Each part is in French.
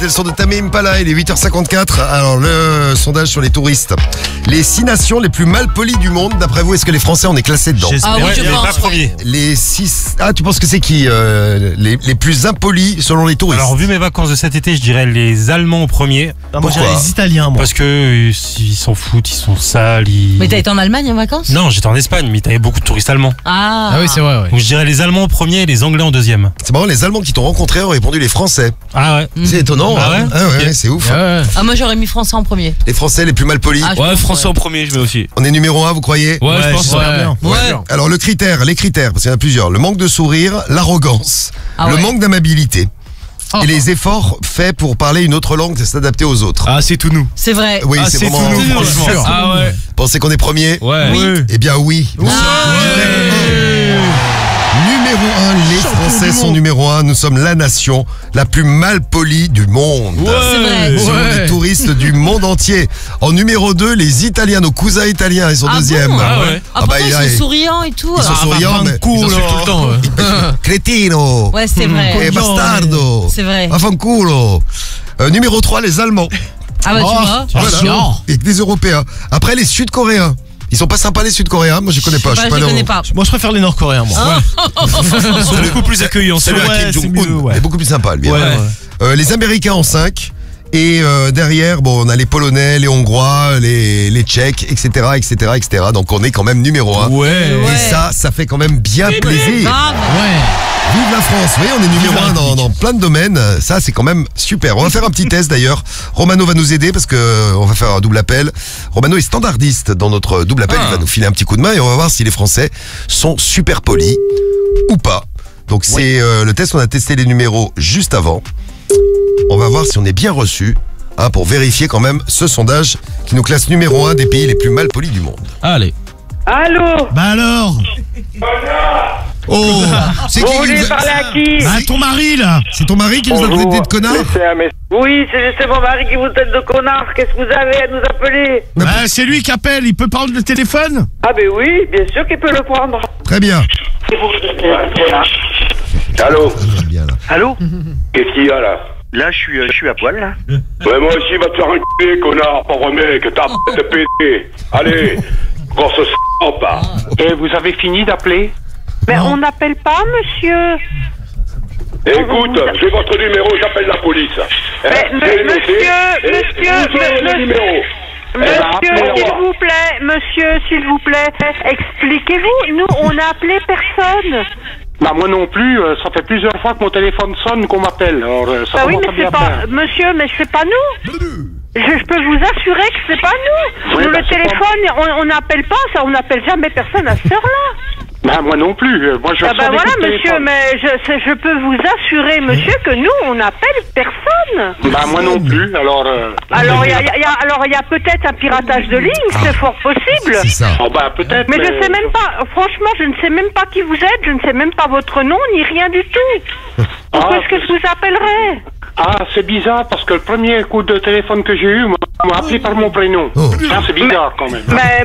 C'est le son de Tame Impala, il est 8h54. Alors, le sondage sur les touristes. Les 6 nations les plus mal polies du monde, d'après vous, est-ce que les Français, on est classés dedans? Ah oui, je pense. Pas premier. Les 6... Ah, tu penses que c'est qui les plus impolis selon les touristes? Alors, vu mes vacances de cet été, je dirais les Allemands au premier. Moi, j'irais les Italiens, moi. Parce que ils s'en foutent, ils sont sales. Mais t'as été en Allemagne en vacances? Non, j'étais en Espagne, mais t'avais beaucoup de touristes allemands. Ah oui, c'est vrai, ouais. Donc je dirais les Allemands au premier et les Anglais en deuxième. C'est marrant, les Allemands qui t'ont rencontré ont répondu les Français. Ah ouais. C'est étonnant, Ah hein. ouais Ah ouais, Ok. c'est ouf. Ouais. Ah, moi j'aurais mis Français en premier. Les Français les plus mal polis. Ah, je pense, Français en premier, je mets aussi. On est numéro 1, vous croyez? Ouais, je pense. bien. Ouais. Alors les critères, parce qu'il y en a plusieurs. Le manque de sourire, l'arrogance, Ah le ouais. manque d'amabilité. Et les efforts faits pour parler une autre langue, c'est s'adapter aux autres. Ah, c'est tout nous. C'est vrai. Oui, c'est vraiment... tout nous, franchement. franchement. Ah ouais. Pensez qu'on est premier? Ouais. Oui. Eh bien oui. Nous sommes numéro 1, les Français sont numéro 1. Nous sommes la nation la plus mal polie du monde. C'est vrai. Selon les touristes du monde entier. En numéro 2, les Italiens, nos cousins italiens, ils sont Ah deuxième. bon Ah ouais. Ah, pourtant, ils sont souriants et tout. Ils sont souriants, mais Ils insultent tout le temps. Crétino. Ouais, c'est vrai. Et bastardo. C'est vrai. Affanculo. Numéro 3, les Allemands. Ah bah tu vois. Voilà. Et les Européens. Après, les Sud-Coréens. Ils sont pas sympas, les Sud-Coréens. Moi, je connais pas. Je pas allé connais au- pas. Moi, je préfère les Nord-Coréens, moi. Ils sont beaucoup plus accueillants. C'est le Ouais, Kim c'est Jong-un. mieux, ouais. Il est beaucoup plus sympa, lui. Ouais, hein. ouais. Les Américains en 5. Et derrière, bon, on a les Polonais, les Hongrois, les Tchèques, etc., etc., etc. Donc, on est quand même numéro 1. Ouais. Et ça fait quand même bien plaisir. Grave. Vive la France. Oui, on est numéro 1 dans plein de domaines. Ça, c'est quand même super. On va faire un petit test d'ailleurs. Romano va nous aider parce que on va faire un double appel. Romano est standardiste dans notre double appel. Il va nous filer un petit coup de main et on va voir si les Français sont super polis ou pas. Donc, c'est le test. On a testé les numéros juste avant. On va voir si on est bien reçu pour vérifier quand même ce sondage qui nous classe numéro 1 des pays les plus mal polis du monde. Allez. Allô? Bah alors? Oh, c'est Vous qui voulez parler à qui? Bah, ton mari, là. C'est ton mari qui nous a traité de connard? Oui, c'est mon mari qui vous traite de connard. Qu'est-ce que vous avez à nous appeler? Bah, c'est lui qui appelle. Il peut prendre le téléphone? Ah ben oui, bien sûr qu'il peut le prendre. Très bien. Allô? Ça va bien là. Allô? Qu'est-ce qu'il y a là? Là, je suis à poil, là. Ouais, moi aussi, va te faire un connard, pauvre mec, t'as de péter. Allez, grosse salope. Et vous avez fini d'appeler? Mais on n'appelle pas, monsieur. Écoute, j'ai votre numéro, j'appelle la police. Mais, J'ai noté. Le numéro. Monsieur, s'il vous plaît, expliquez-vous. Nous, on n'a appelé personne. Bah moi non plus, ça fait plusieurs fois que mon téléphone sonne qu'on m'appelle. Alors ça Bah oui, commence mais à bien c'est pas... faire. Monsieur, mais c'est pas nous. Je peux vous assurer que c'est pas nous. Oui, Nous, bah, le c'est téléphone, on n'appelle pas ça, on n'appelle jamais personne à cette heure-là. Bah moi non plus, moi je Ah bah sors des voilà, coups de monsieur, téléphone. mais je peux vous assurer, monsieur, que nous, on n'appelle personne. Bah moi non plus, alors... Alors, il y a peut-être un piratage de ligne, c'est fort possible. C'est ça. Oh bah peut-être, Mais je sais même pas, franchement, je ne sais même pas qui vous êtes, je ne sais même pas votre nom, ni rien du tout. Pourquoi est-ce que je vous appellerais? Ah, c'est bizarre, parce que le premier coup de téléphone que j'ai eu, on m'a appelé par mon prénom. Oh. Ah, c'est bizarre quand même. Mais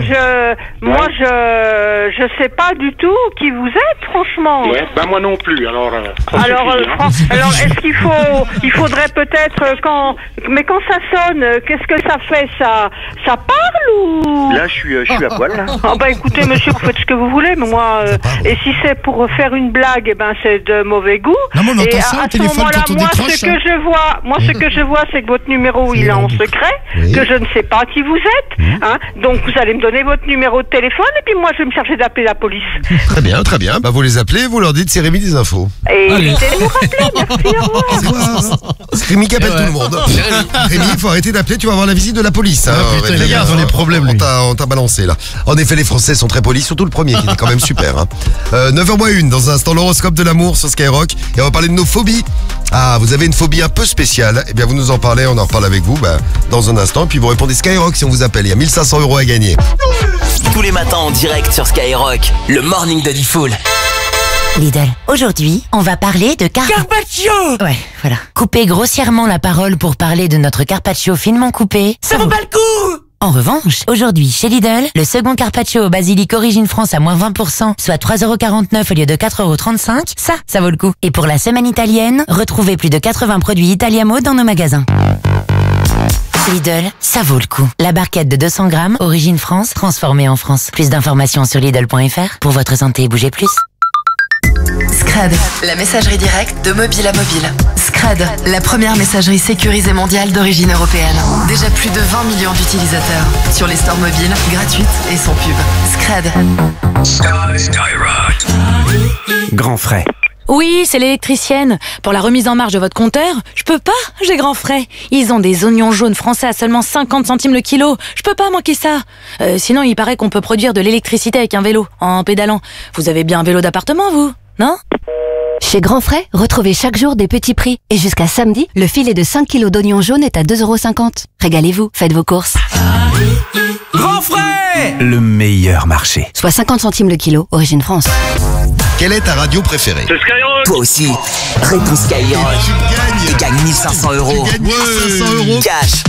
je sais pas du tout qui vous êtes, franchement. Ouais, bah moi non plus, alors... ça Alors, suffit, hein. alors est-ce il faudrait peut-être mais quand ça sonne, qu'est-ce que ça fait, ça parle ou? Là, je suis à poil, là. Ah bah écoutez, monsieur, vous faites ce que vous voulez, mais moi, et si c'est pour faire une blague, eh ben c'est de mauvais goût. Non, mais on et entend ça au à ce téléphone moment-là, quand on moi, décroche, ce que je vois, c'est que votre numéro, il est en secret, Oui. que je ne sais pas qui vous êtes, hein. Donc vous allez me donner votre numéro de téléphone, et puis moi, je vais me charger d'appeler la police. Très bien, très bien. Bah, vous les appelez, vous leur dites c'est Rémi des infos. Et évitez de nous rappeler, merci, au revoir. C'est Rémi qui appelle tout le monde. Rémi, il faut arrêter d'appeler, tu vas avoir la visite de la police. Hein. putain, il a des problèmes, lui. On t'a balancé là. En effet, les Français sont très polis, surtout le premier qui est quand même super. Hein. 9h01, dans un instant, l'horoscope de l'amour sur Skyrock. Et on va parler de nos phobies. Ah, vous avez une phobie un peu spéciale. Eh bien, vous nous en parlez, on en reparle avec vous dans un instant. Puis vous répondez Skyrock si on vous appelle. Il y a 1500 € à gagner. Tous les matins en direct sur Skyrock, le morning de Diffoul. Lidl. Aujourd'hui, on va parler de Carpaccio! Ouais, voilà. Couper grossièrement la parole pour parler de notre carpaccio finement coupé. Ça vaut pas le coup! En revanche, aujourd'hui, chez Lidl, le second carpaccio au basilic Origine France à moins 20%, soit 3,49€ au lieu de 4,35€, ça vaut le coup. Et pour la semaine italienne, retrouvez plus de 80 produits Italiamo dans nos magasins. Lidl, ça vaut le coup. La barquette de 200 grammes, Origine France, transformée en France. Plus d'informations sur Lidl.fr. Pour votre santé, bougez plus. Scred, la messagerie directe de mobile à mobile. Scred, la première messagerie sécurisée mondiale d'origine européenne. Déjà plus de 20 millions d'utilisateurs. Sur les stores mobiles, gratuites et sans pub. Scred. Grand frais. Oui, c'est l'électricienne. Pour la remise en marche de votre compteur, je peux pas, j'ai grand frais. Ils ont des oignons jaunes français à seulement 50 centimes le kilo. Je peux pas manquer ça. Sinon, il paraît qu'on peut produire de l'électricité avec un vélo, en pédalant. Vous avez bien un vélo d'appartement, vous, non ? Chez Grand Frais, retrouvez chaque jour des petits prix. Et jusqu'à samedi, le filet de 5 kilos d'oignons jaunes est à 2,50€. Régalez-vous, faites vos courses. Grand Frais, le meilleur marché. Soit 50 centimes le kilo, Origine France. Quelle est ta radio préférée? C'est Skyrock. Toi aussi, réponds Skyrock. Tu gagnes 1500 €. Tu gagnes 1500 € Cash.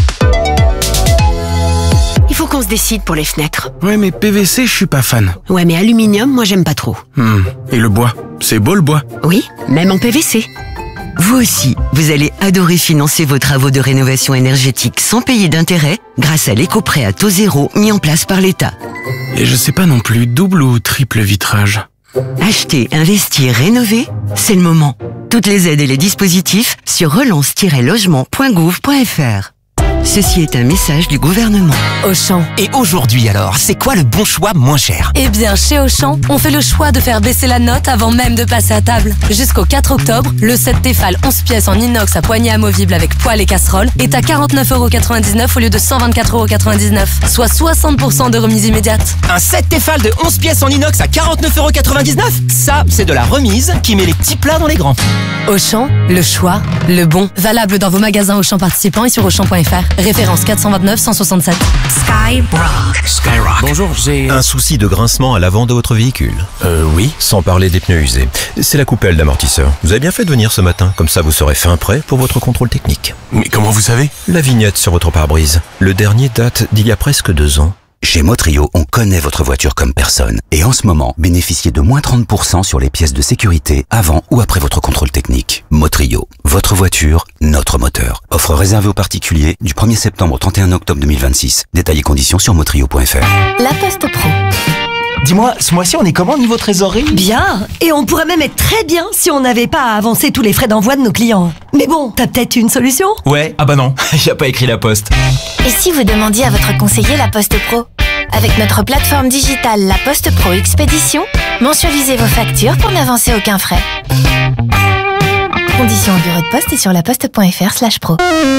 Il faut qu'on se décide pour les fenêtres. Ouais, mais PVC, je suis pas fan. Ouais, mais aluminium, moi j'aime pas trop. Et le bois? C'est beau le bois? Oui, même en PVC. Vous aussi, vous allez adorer financer vos travaux de rénovation énergétique sans payer d'intérêt grâce à l'éco-prêt à taux zéro mis en place par l'État. Et je sais pas non plus, double ou triple vitrage? Acheter, investir, rénover, c'est le moment. Toutes les aides et les dispositifs sur relance-logement.gouv.fr. Ceci est un message du gouvernement. Auchan. Et aujourd'hui alors, c'est quoi le bon choix moins cher? Eh bien, chez Auchan, on fait le choix de faire baisser la note avant même de passer à table. Jusqu'au 4 octobre, le set Tefal 11 pièces en inox à poignée amovible avec poêle et casserole est à 49,99€ au lieu de 124,99€, soit 60% de remise immédiate. Un set Tefal de 11 pièces en inox à 49,99€? Ça, c'est de la remise qui met les petits plats dans les grands. Auchan, le choix, le bon. Valable dans vos magasins Auchan participants et sur Auchan.fr. Référence 429 167. Skyrock. Bonjour, j'ai un souci de grincement à l'avant de votre véhicule. Oui. Sans parler des pneus usés. C'est la coupelle d'amortisseur. Vous avez bien fait de venir ce matin, comme ça vous serez fin prêt pour votre contrôle technique. Mais comment vous savez? La vignette sur votre pare-brise. Le dernier date d'il y a presque 2 ans. Chez Motrio, on connaît votre voiture comme personne. Et en ce moment, bénéficiez de moins 30% sur les pièces de sécurité avant ou après votre contrôle technique. Motrio, votre voiture, notre moteur. Offre réservée aux particuliers du 1er septembre au 31 octobre 2026. Détails et conditions sur motrio.fr. La Poste Pro. Dis-moi, ce mois-ci on est comment niveau trésorerie? Bien, et on pourrait même être très bien si on n'avait pas à avancer tous les frais d'envoi de nos clients. Mais bon, t'as peut-être une solution? Ouais, ah bah non, y a pas écrit la poste. Et si vous demandiez à votre conseiller La Poste Pro? Avec notre plateforme digitale La Poste Pro Expédition, mensualisez vos factures pour n'avancer aucun frais. Conditions au bureau de poste et sur laposte.fr/pro.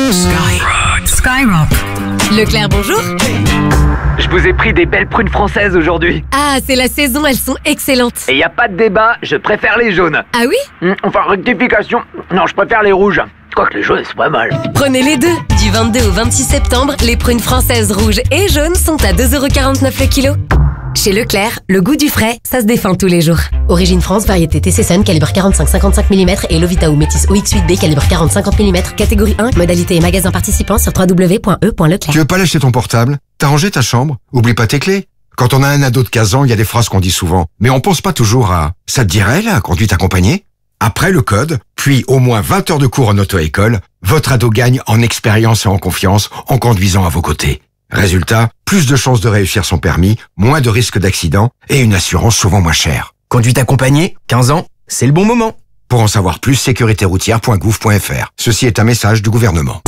Skyrock. Leclerc, bonjour. Je vous ai pris des belles prunes françaises aujourd'hui. Ah, c'est la saison, elles sont excellentes. Et y a pas de débat, je préfère les jaunes. Ah oui? Enfin, rectification. Non, je préfère les rouges. Quoique les jaunes, c'est pas mal. Prenez les deux. Du 22 au 26 septembre, les prunes françaises rouges et jaunes sont à 2,49€ le kilo. Chez Leclerc, le goût du frais, ça se défend tous les jours. Origine France, variété TC Sun, calibre 45-55 mm et Lovita ou Métis OX8B, calibre 40-50 mm, catégorie 1, modalité et magasin participant sur www.e.leclerc. Tu veux pas lâcher ton portable? T'as rangé ta chambre? Oublie pas tes clés. Quand on a un ado de 15 ans, il y a des phrases qu'on dit souvent. Mais on pense pas toujours à « ça te dirait, la conduite accompagnée ?» Après le code, puis au moins 20 heures de cours en auto-école, votre ado gagne en expérience et en confiance en conduisant à vos côtés. Résultat, plus de chances de réussir son permis, moins de risques d'accident et une assurance souvent moins chère. Conduite accompagnée, 15 ans, c'est le bon moment. Pour en savoir plus, sécuritéroutière.gouv.fr. Ceci est un message du gouvernement.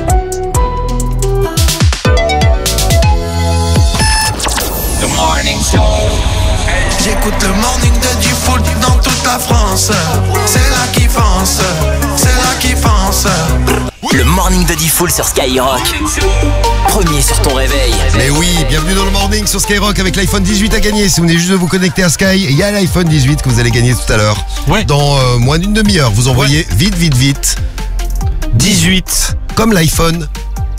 J'écoute le morning de Diffoul dans toute la France. C'est là qui fonce, c'est là qui fonce. Le morning de Diffoul sur Skyrock. Premier sur ton réveil. Mais oui, bienvenue dans le morning sur Skyrock avec l'iPhone 18 à gagner. Si vous venez juste de vous connecter à Sky, il y a l'iPhone 18 que vous allez gagner tout à l'heure. Ouais. Dans moins d'une demi-heure, vous envoyez vite 18 comme l'iPhone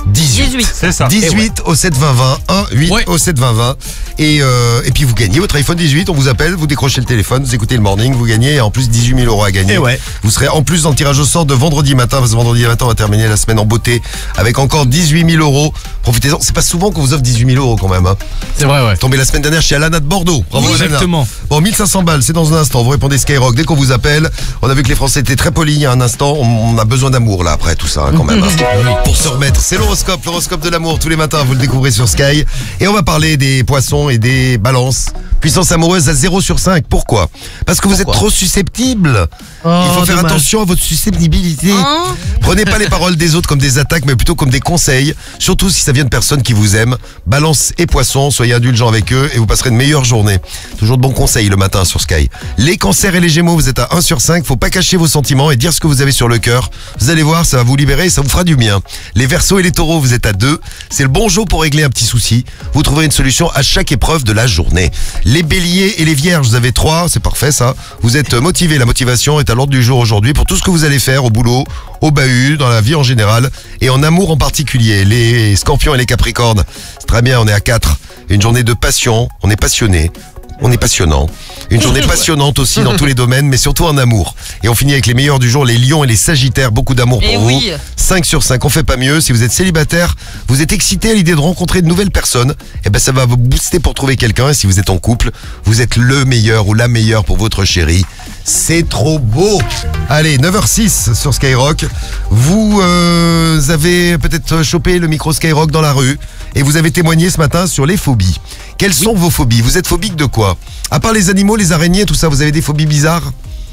18. C'est ça. 18 au 7 20 20. 1 8 au 7 20 20. Et puis vous gagnez votre iPhone 18. On vous appelle, vous décrochez le téléphone, vous écoutez le morning, vous gagnez. Et en plus 18 000 € à gagner. Vous serez en plus dans le tirage au sort de vendredi matin. Parce que vendredi matin, on va terminer la semaine en beauté avec encore 18 000 €. Profitez-en. C'est pas souvent qu'on vous offre 18 000 € quand même. Hein. C'est vrai, ouais. Tombé la semaine dernière chez Alana de Bordeaux. Bravo, Exactement. Alana. Bon, 1500 balles, c'est dans un instant. Vous répondez Skyrock dès qu'on vous appelle. On a vu que les Français étaient très polis il y a un instant. On a besoin d'amour là après tout ça hein, quand même. Hein. Pour se remettre, c'est l'horoscope de l'amour tous les matins. Vous le découvrez sur Sky. Et on va parler des poissons et des balances. Puissance amoureuse à 0 sur 5. Pourquoi ? Parce que vous êtes trop susceptible. Il faut faire attention à votre susceptibilité. Prenez pas les paroles des autres comme des attaques, mais plutôt comme des conseils. Surtout si ça vient de personnes qui vous aiment. Balance et poissons, soyez indulgents avec eux et vous passerez une meilleure journée. Toujours de bons conseils le matin sur Sky. Les cancers et les gémeaux, vous êtes à 1 sur 5. Faut pas cacher vos sentiments et dire ce que vous avez sur le cœur. Vous allez voir, ça va vous libérer et ça vous fera du bien. Les verseaux et les taureaux, vous êtes à 2. C'est le bon jour pour régler un petit souci. Vous trouverez une solution à chaque épreuve de la journée. Les béliers et les vierges, vous avez 3. C'est parfait ça. Vous êtes motivés. La motivation est à l'ordre du jour aujourd'hui pour tout ce que vous allez faire au boulot, au bahut, dans la vie en général et en amour en particulier. Les scorpions et les capricornes, c'est très bien, on est à 4. Une journée de passion, on est passionné. On est passionnant. Une journée passionnante aussi dans tous les domaines, mais surtout en amour. Et on finit avec les meilleurs du jour, les lions et les sagittaires. Beaucoup d'amour pour vous. 5 sur 5, on fait pas mieux. Si vous êtes célibataire, vous êtes excité à l'idée de rencontrer de nouvelles personnes, et ben ça va vous booster pour trouver quelqu'un. Et si vous êtes en couple, vous êtes le meilleur ou la meilleure pour votre chérie. C'est trop beau. Allez, 9h06 sur Skyrock. Vous avez peut-être chopé le micro Skyrock dans la rue et vous avez témoigné ce matin sur les phobies. Quelles sont vos phobies ? Vous êtes phobique de quoi ? À part les animaux, les araignées, tout ça, vous avez des phobies bizarres ?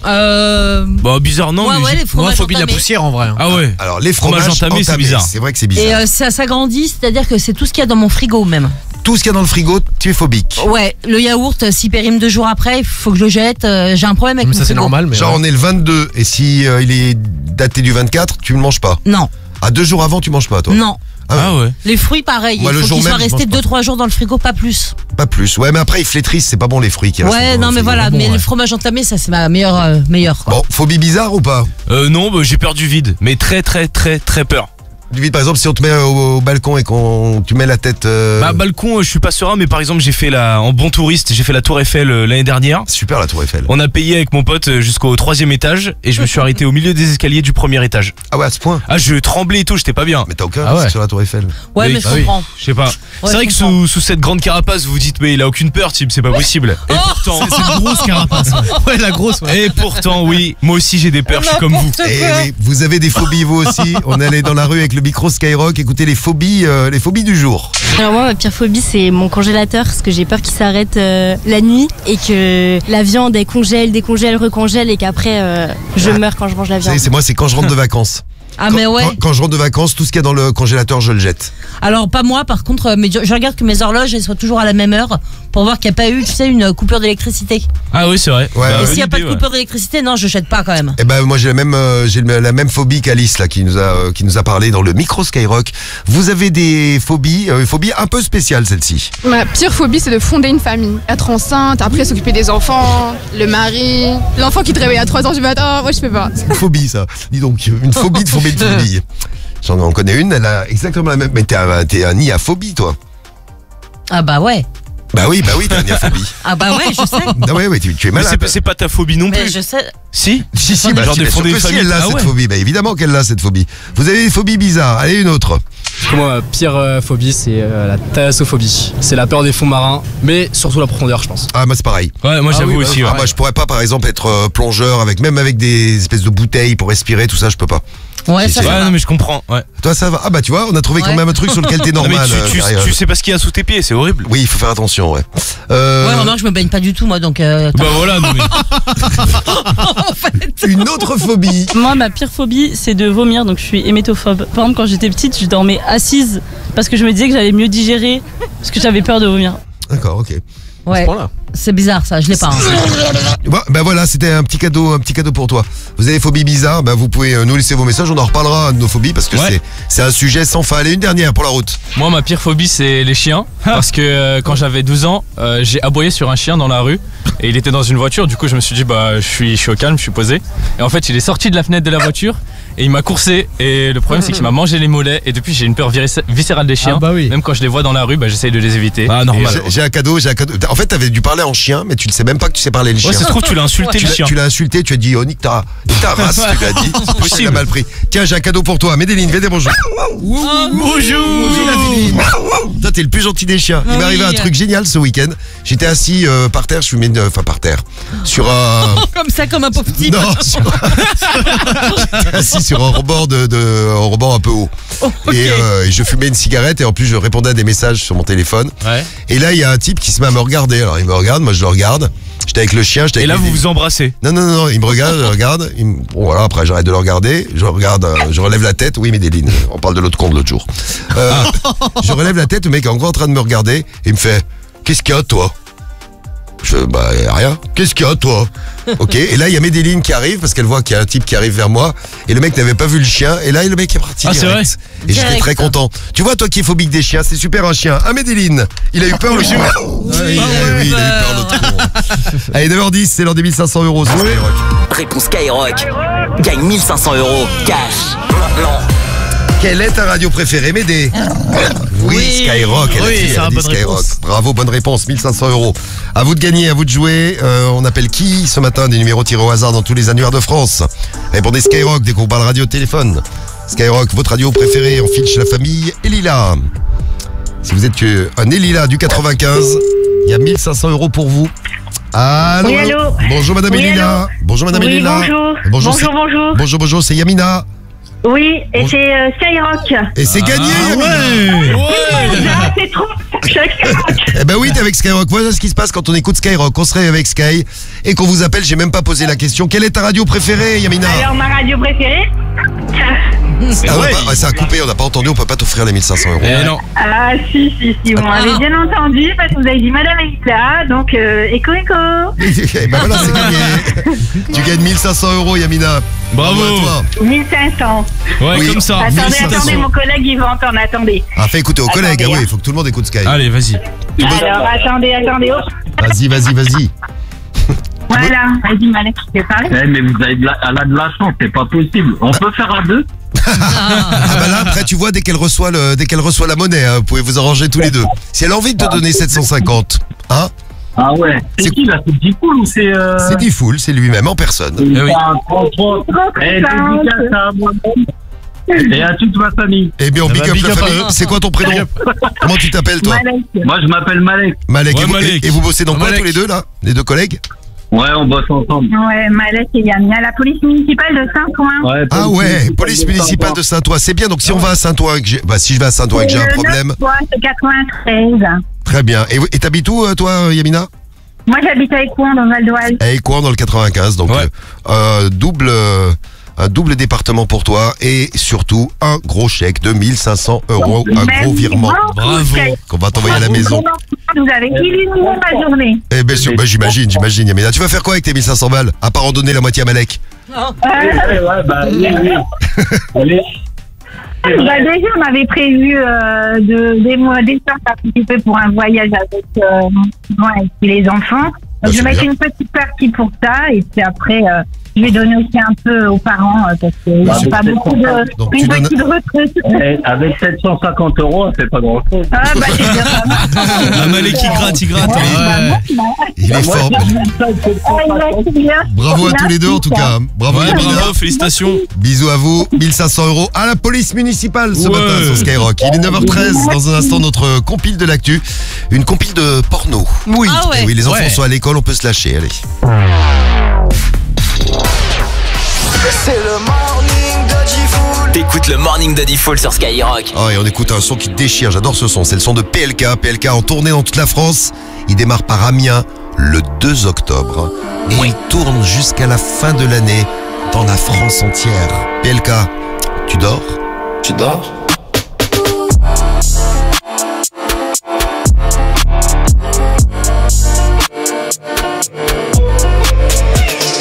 Bah bizarre non, mais les fromages phobie de la entamés. poussière en vrai. Ah ouais. Alors les fromages entamés, c'est bizarre. C'est vrai que c'est bizarre. Et ça s'agrandit, c'est-à-dire que c'est tout ce qu'il y a dans mon frigo même. Tout ce qu'il y a dans le frigo, tu es phobique. Ouais, le yaourt, s'il périme 2 jours après, il faut que je le jette. J'ai un problème avec mon ça c'est frigo. normal, mais Genre on est le 22 et si il est daté du 24, tu ne manges pas. Non. À 2 jours avant, tu manges pas toi. Non. Ah ouais. Les fruits, pareil. Moi, il le faut jour qu'ils soient même, je restés mange 2-3 jours dans le frigo, pas plus. Pas plus. Ouais, mais après ils flétrissent, c'est pas bon les fruits qui restent Ouais, dans non, le mais frigo. voilà. Bon, Mais ouais. le fromage entamé, ça c'est ma meilleure quoi. Bon, phobie bizarre ou pas ? Non, bah, j'ai peur du vide, mais très peur. Du vide, par exemple, si on te met au balcon et tu mets la tête. Bah balcon, je suis pas serein, mais par exemple j'ai fait en bon touriste, j'ai fait la Tour Eiffel l'année dernière. Super la Tour Eiffel. On a payé avec mon pote jusqu'au 3e étage et je me suis arrêté au milieu des escaliers du 1er étage. Ah ouais, à ce point. Ah je tremblais et tout, j'étais pas bien. Mais t'as aucun risque sur la Tour Eiffel. Ouais, Oui, mais je comprends. Je sais pas. Ouais, c'est vrai que sous cette grande carapace, vous vous dites mais il a aucune peur, type, c'est pas possible. Et pourtant, C'est une grosse carapace. ouais la grosse. Ouais. Et pourtant oui, moi aussi j'ai des peurs, je suis comme vous. Et oui, vous avez des phobies vous aussi. On allait dans la rue avec le micro Skyrock, écoutez les phobies du jour. Alors moi ma pire phobie c'est mon congélateur parce que j'ai peur qu'il s'arrête la nuit et que la viande elle décongèle, recongèle et qu'après je meurs quand je mange la viande. C'est moi, c'est quand je rentre de vacances. Ah mais ouais. Quand je rentre de vacances, tout ce qu'il y a dans le congélateur, je le jette. Alors pas moi par contre, mais je regarde que mes horloges elles soient toujours à la même heure pour voir qu'il n'y a pas eu, tu sais, une coupure d'électricité. Ah oui c'est vrai. Ouais. Et s'il n'y a pas de coupure d'électricité, non je jette pas quand même. Eh ben moi j'ai la même phobie qu'Alice là qui nous a parlé dans le micro Skyrock. Vous avez des phobies, une phobie un peu spéciale celle-ci. Ma pire phobie, c'est de fonder une famille. Être enceinte, après s'occuper des enfants, le mari, l'enfant qui te réveille à 3h du matin. Moi, je peux pas. C'est une phobie ça. Dis donc, une phobie de phobie de phobie. J'en connais une, elle a exactement la même. Mais t'es un nid à phobie toi. Ah bah ouais. Bah oui, t'as un nid à phobie. Ah bah ouais, je sais. Ah ouais, tu es Mais malade. c'est pas ta phobie non Mais plus. je sais. Si bah, genre de bien sûr fonder que une si, famille. elle a Ah cette ouais. phobie. Bah évidemment qu'elle a cette phobie. Vous avez des phobies bizarres. Allez, une autre. Moi, ma pire phobie, c'est la thalassophobie. C'est la peur des fonds marins, mais surtout la profondeur, je pense. Ah, moi c'est pareil. Ouais, moi j'avoue aussi. Ouais. Ah, moi je pourrais pas par exemple être plongeur même avec des espèces de bouteilles pour respirer, tout ça, je peux pas. Ouais, ça va. Non mais je comprends. Ouais. Toi ça va. Ah bah tu vois, on a trouvé quand même un truc sur lequel t'es Non, mais normal. tu sais pas ce qu'il y a sous tes pieds, c'est horrible. Oui, il faut faire attention, ouais. Ouais, remarque, je me baigne pas du tout moi donc. Bah voilà, non, mais... En fait. Une autre phobie. Moi ma pire phobie c'est de vomir donc je suis hémétophobe. Par exemple quand j'étais petite je dormais assise parce que je me disais que j'allais mieux digérer parce que j'avais peur de vomir. D'accord, ok. Ouais. C'est bizarre ça, je l'ai pas. Bah voilà, c'était un petit cadeau pour toi. Vous avez des phobies bizarres, bah vous pouvez nous laisser vos messages, on en reparlera de nos phobies parce que c'est un sujet sans fin. Allez, une dernière pour la route. Moi, ma pire phobie, c'est les chiens. Parce que quand j'avais 12 ans, j'ai aboyé sur un chien dans la rue. Et il était dans une voiture, du coup je me suis dit bah je suis au calme, je suis posé. Et en fait il est sorti de la fenêtre de la voiture et il m'a coursé et le problème c'est qu'il m'a mangé les mollets et depuis j'ai une peur viscérale des chiens. Ah bah oui. Même quand je les vois dans la rue, j'essaye de les éviter. Ah normal. J'ai un cadeau. En fait, t'avais dû parler en chien, mais tu ne sais même pas que tu sais parler le chien. Ouais, ça se trouve tu l'as insulté le chien. Tu l'as insulté, tu as dit oh nique ta race, tu l'as dit. C'est possible. Il a mal pris. Tiens, j'ai un cadeau pour toi. Médéline, viens dire bonjour. Bonjour. Médéline. Toi, t'es le plus gentil des chiens. Il m'est arrivé un truc génial ce week-end. J'étais assis par terre, par terre, sur un. Comme ça, comme un pauvre type. Non, j'étais assis sur un rebord un rebord un peu haut. Et je fumais une cigarette et en plus je répondais à des messages sur mon téléphone. Ouais. Et là, il y a un type qui se met à me regarder. Alors il me regarde, moi je le regarde. J'étais avec le chien. Et là, vous vous embrassez. Non, il me regarde, je le regarde. Bon, voilà, après j'arrête de le regarder. Je regarde, je relève la tête. Oui, Médéline, on parle de l'autre con de l'autre jour. Je relève la tête, le mec est encore en train de me regarder. Et il me fait, qu'est-ce qu'il y a, toi? Y a rien. Qu'est-ce qu'il y a, toi? Ok, et là il y a Médéline qui arrive parce qu'elle voit qu'il y a un type qui arrive vers moi et le mec n'avait pas vu le chien et là le mec est parti direct. C'est vrai. Et j'étais très content. Tu vois, toi qui es phobique des chiens, c'est super un chien. Médéline, il a eu peur le chien. Oui, il a eu peur l'autre con. Allez, 9h10, c'est l'heure des 1500 € sur Skyrock. Réponse Skyrock. Gagne 1500 € cash. Maintenant. Quelle est ta radio préférée, Médé? Oui, Skyrock, elle a dit Skyrock. Réponse. Bravo, bonne réponse, 1500 €. À vous de gagner, à vous de jouer. On appelle qui ce matin? Des numéros tirés au hasard dans tous les annuaires de France. Répondez Skyrock dès qu'on parle radio téléphone. Skyrock, votre radio préférée, on file chez la famille Elila. Si vous êtes un Elila du 95, il y a 1500 € pour vous. Allô, oui, allô. Bonjour Madame Elila. Bonjour Madame Elila. Bonjour. Bonjour, c'est Yamina. Oui, et c'est Skyrock. Et c'est gagné, C'est trop Skyrock. Eh ben oui, t'es avec Skyrock. Voilà ce qui se passe quand on écoute Skyrock. On serait avec Sky et qu'on vous appelle. J'ai même pas posé la question. Quelle est ta radio préférée, Yamina? Alors, ma radio préférée ça a coupé, on n'a pas entendu, on peut pas t'offrir les 1500 €. Eh non. Ah si, vous m'avez bien entendu parce que vous avez dit Madame Elisa, donc écho. Et ben voilà, c'est gagné. Tu gagnes 1500 €, Yamina. Bravo à toi. 1500. Ouais, oui. Comme ça. Attendez, mon collègue il va entendre, attendez. Ah, fais écouter au collègue, oui, il faut que tout le monde écoute Sky. Allez, vas-y. Alors, attendez. Vas-y. Voilà, vas-y Malek, tu peux parler. Mais vous avez de la chance, c'est pas possible. On peut faire à deux. Ah bah là après tu vois dès qu'elle reçoit la monnaie, vous pouvez vous arranger tous les deux. Si elle a envie de te donner 750, hein? Ah ouais. C'est qui là? C'est Diffoul ou c'est C'est Diffoul, c'est lui-même en personne. Et oui. Dédicace à moi-même et à toute ma famille. Eh bien on big up la famille. C'est quoi ton prénom? Comment tu t'appelles toi? Malek. Moi je m'appelle Malek. Malek. Et vous bossez dans quoi tous les deux là? Les deux collègues? Ouais, on bosse ensemble. Ouais, Malek et Yann. Il y a la police municipale de Saint-Ouen. Ouais, police municipale de Saint-Ouen. C'est bien, donc si on va à Saint-Ouen, si je vais à Saint-Ouen et que j'ai un problème. C'est 93. Très bien. Et t'habites où, toi, Yamina? Moi, j'habite à Écouen, dans le Val d'Oise. À Écouen, dans le 95. Donc, un double département pour toi et surtout un gros chèque de 1500 €, un gros virement. Bravo. Qu'on va t'envoyer à la maison. Vous avez illuminé ma journée. Eh bien sûr, j'imagine, Yamina. Tu vas faire quoi avec tes 1500 balles? À part en donner la moitié à Malek? Allez. Déjà, on avait prévu des sortes à participer pour un voyage avec les enfants. Donc, je vais mettre une petite partie pour ça et puis après, je vais donner aussi un peu aux parents parce que j'ai pas beaucoup une petite retraite. Avec 750 €, c'est pas grand chose. Ah bah c'est bien pas mal. Malek qui gratte. Il est fort. Bravo à tous les deux en tout cas. Bravo, bravo, félicitations. Bisous à vous. 1500 € à la police municipale ce matin sur Skyrock. Il est 9h13. Dans un instant, notre compile de l'actu. Une compile de porno. Oui. Et oui, les enfants sont à l'école, on peut se lâcher. Allez. C'est le morning de Diffoul. T'écoutes le morning de Diffoul sur Skyrock. Oh, et on écoute un son qui déchire, j'adore ce son. C'est le son de PLK. PLK en tournée dans toute la France. Il démarre par Amiens le 2 octobre. Et il tourne jusqu'à la fin de l'année dans la France entière. PLK, tu dors? Tu dors?